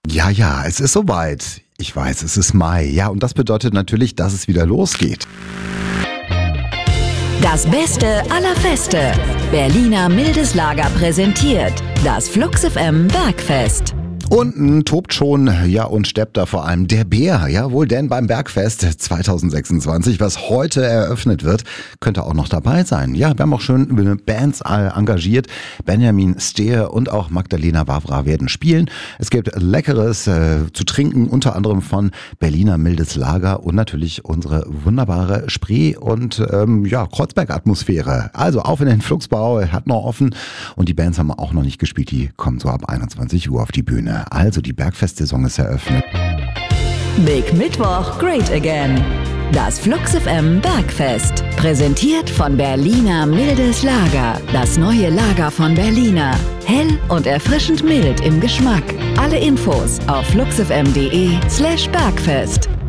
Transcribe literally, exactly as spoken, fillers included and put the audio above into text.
Ja, ja, es ist soweit. Ich weiß, es ist Mai. Ja, und das bedeutet natürlich, dass es wieder losgeht. Das Beste aller Feste. Berliner Mildes Lager präsentiert das Flux F M Bergfest. Unten tobt schon, ja, und steppt da vor allem der Bär. Jawohl, denn beim Bergfest zwanzig sechsundzwanzig, was heute eröffnet wird, könnte auch noch dabei sein. Ja, wir haben auch schön Bands engagiert. Benjamin Steer und auch Magdalena Wawra werden spielen. Es gibt Leckeres äh, zu trinken, unter anderem von Berliner Mildes Lager und natürlich unsere wunderbare Spree- und ähm, ja, Kreuzberg-Atmosphäre. Also auf in den Fluxbau, hat noch offen und die Bands haben auch noch nicht gespielt. Die kommen so ab einundzwanzig Uhr auf die Bühne. Also die Bergfest-Saison ist eröffnet. Big Mittwoch, great again. Das Flux F M Bergfest. Präsentiert von Berliner Mildes Lager. Das neue Lager von Berliner. Hell und erfrischend mild im Geschmack. Alle Infos auf fluxfm punkt de slash Bergfest.